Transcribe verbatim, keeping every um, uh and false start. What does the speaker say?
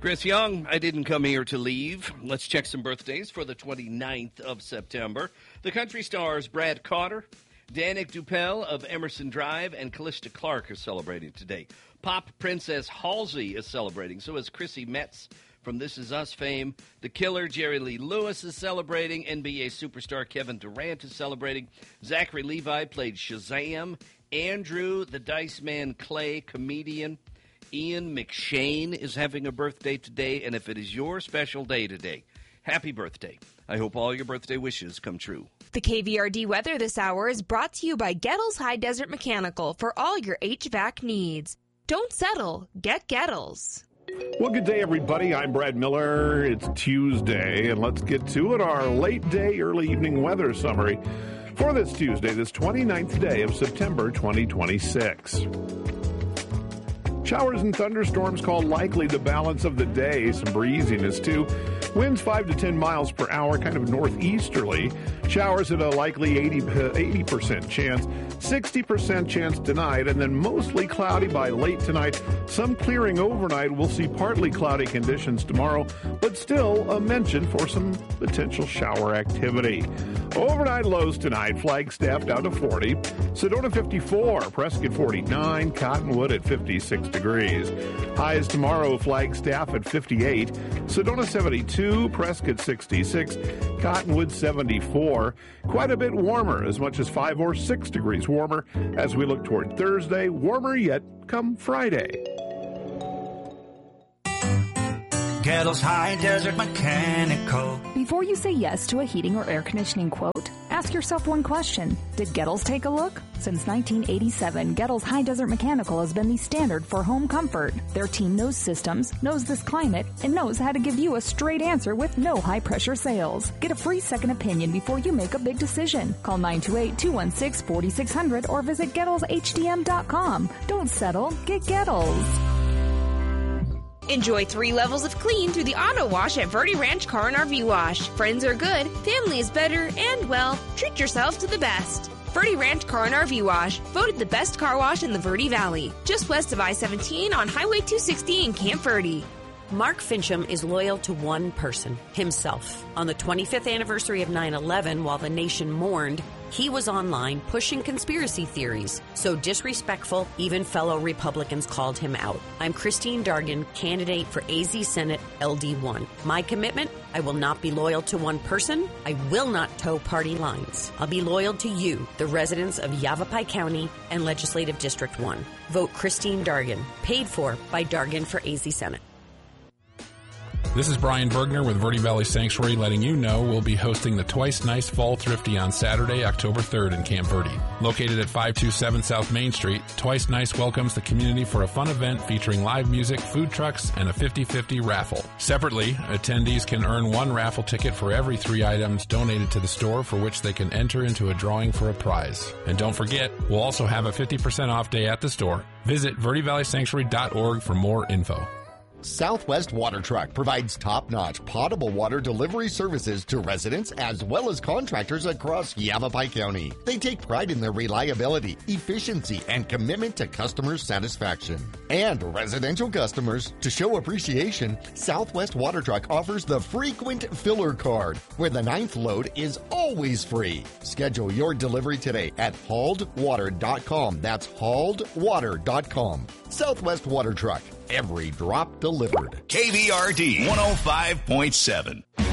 Chris Young. I didn't come here to leave. Let's check some birthdays for the twenty-ninth of September. The country stars Brad Carter, Danik Dupel of Emerson Drive, and Callista Clark are celebrating today. Pop Princess Halsey is celebrating. So is Chrissy Metz from This Is Us fame. The Killer, Jerry Lee Lewis, is celebrating. N B A superstar Kevin Durant is celebrating. Zachary Levi played Shazam. Andrew, the Dice Man Clay, comedian. Ian McShane is having a birthday today, and if it is your special day today, happy birthday. I hope all your birthday wishes come true. The K V R D weather this hour is brought to you by Gettles High Desert Mechanical for all your H V A C needs. Don't settle. Get Gettles. Well, good day, everybody. I'm Brad Miller. It's Tuesday, and let's get to it. Our late day, early evening weather summary for this Tuesday, this twenty-ninth day of September twenty twenty-six. Showers and thunderstorms called likely the balance of the day. Some breeziness, too. Winds five to ten miles per hour, kind of northeasterly. Showers at a likely eighty percent chance. sixty percent chance tonight, and then mostly cloudy by late tonight. Some clearing overnight. We'll see partly cloudy conditions tomorrow, but still a mention for some potential shower activity. Overnight lows tonight. Flagstaff down to forty. Sedona fifty-four. Prescott forty-nine. Cottonwood at fifty-six degrees. Highs tomorrow. Flagstaff at fifty-eight. Sedona seventy-two. Prescott sixty-six. Cottonwood seventy-four. Quite a bit warmer, as much as five or six degrees warmer as we look toward Thursday. Warmer yet come Friday. Gettles High Desert Mechanical. Before you say yes to a heating or air conditioning quote, ask yourself one question. Did Gettles take a look? Since nineteen eighty-seven, Gettles High Desert Mechanical has been the standard for home comfort. Their team knows systems, knows this climate, and knows how to give you a straight answer with no high-pressure sales. Get a free second opinion before you make a big decision. Call nine two eight, two one six, four six zero zero or visit Gettles H D M dot com. Don't settle. Get Gettles. Enjoy three levels of clean through the auto wash at Verde Ranch Car and R V Wash. Friends are good, family is better, and, well, treat yourself to the best. Verde Ranch Car and R V Wash, voted the best car wash in the Verde Valley. Just west of I seventeen on Highway two sixty in Camp Verde. Mark Fincham is loyal to one person, himself. On the twenty-fifth anniversary of nine eleven, while the nation mourned, he was online pushing conspiracy theories. So disrespectful, even fellow Republicans called him out. I'm Christine Dargan, candidate for A Z Senate L D one. My commitment? I will not be loyal to one person. I will not toe party lines. I'll be loyal to you, the residents of Yavapai County and Legislative District one. Vote Christine Dargan. Paid for by Dargan for A Z Senate. This is Brian Bergner with Verde Valley Sanctuary letting you know we'll be hosting the Twice Nice Fall Thrifty on Saturday, October third in Camp Verde. Located at five two seven South Main Street, Twice Nice welcomes the community for a fun event featuring live music, food trucks, and a fifty-fifty raffle. Separately, attendees can earn one raffle ticket for every three items donated to the store, for which they can enter into a drawing for a prize. And don't forget, we'll also have a fifty percent off day at the store. Visit Verde Valley Sanctuary dot org for more info. Southwest Water Truck provides top-notch potable water delivery services to residents as well as contractors across Yavapai County. They take pride in their reliability, efficiency, and commitment to customer satisfaction. And residential customers, to show appreciation, Southwest Water Truck offers the Frequent Filler Card, where the ninth load is always free. Schedule your delivery today at hauled water dot com. That's hauled water dot com. Southwest Water Truck. Every drop delivered. K V R D one oh five point seven.